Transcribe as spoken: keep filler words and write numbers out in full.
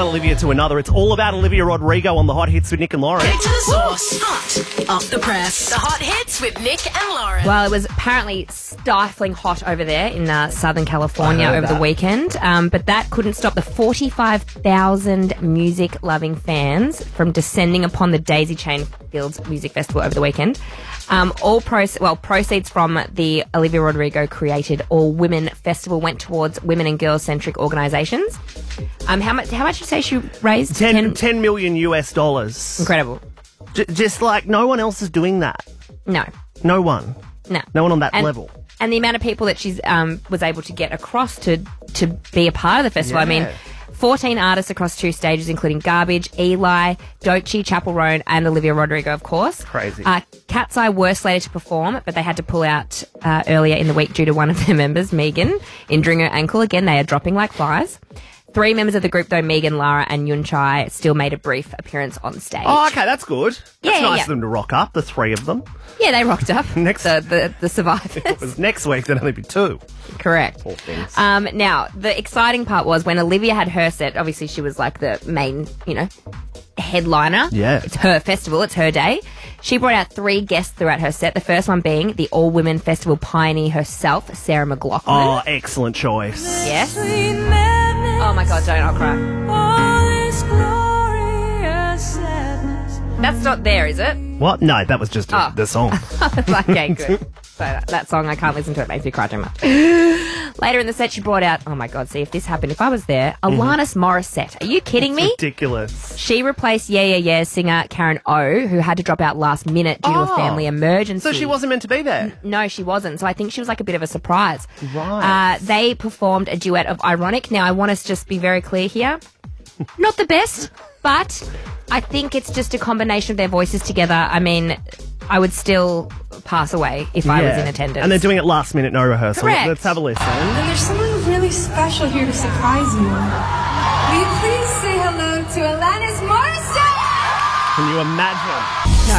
one Olivia to another. It's all about Olivia Rodrigo on the Hot Hits with Nick and Lauren. Get to the source. Hot off the press. The Hot Hits with Nick and Lauren. Well, it was apparently stifling hot over there in uh, Southern California over that. the weekend, um, but that couldn't stop the forty-five thousand music-loving fans from descending upon the Daisy Chain Fields Music Festival over the weekend. Um, all proce- well, proceeds from the Olivia Rodrigo created All Women Festival went towards women and girls-centric organisations. Um, how much? How much did you say she raised? ten, ten ten million US dollars. Incredible. J- just like no one else is doing that. No, No one. no, No one on that and, level. And the amount of people that she's um, was able to get across to to be a part of the festival. I mean, Yeah. fourteen artists across two stages, including Garbage, Eli, Doechii, Chapel Roan, and Olivia Rodrigo, of course. Crazy. Uh, Cat's Eye were slated to perform, but they had to pull out uh, earlier in the week due to one of their members, Megan, injuring her ankle. Again, they are dropping like flies. Three members of the group, though, Megan, Lara, and Yun Chai, still made a brief appearance on stage. Oh, okay, that's good. That's Yeah, yeah, nice yeah. of them to rock up, the three of them. Yeah, they rocked up. Next- the, the, the survivors. If it was next week, there'd only be two. Correct. Poor things. Um, now, the exciting part was when Olivia had her set, obviously she was like the main, you know, headliner. Yeah. It's her festival, it's her day. She brought out three guests throughout her set, the first one being the all-women festival pioneer herself, Sarah McLachlan. Oh, excellent choice. Yes. Oh my God, don't, I'll cry. That's not there, is it? What? No, that was just a, Oh. the song. Okay, good. So that, that song, I can't listen to it. It makes me cry too much. Later in the set, she brought out, oh my God, see if this happened, if I was there, Alanis Morissette. Are you kidding me? Ridiculous. She replaced Yeah Yeah Yeah singer Karen O, who had to drop out last minute due to Oh. a family emergency. So she wasn't meant to be there? No, she wasn't. So I think she was like a bit of a surprise. Right. Uh, they performed a duet of Ironic. Now, I want us to just be very clear here. Not the best, but I think it's just a combination of their voices together. I mean, I would still pass away if I was Yeah. in attendance. And they're doing it last minute, no rehearsal. Correct. Let's have a listen. And there's someone really special here to surprise you. Will you please say hello to Alanis Morissette? Can you imagine? No,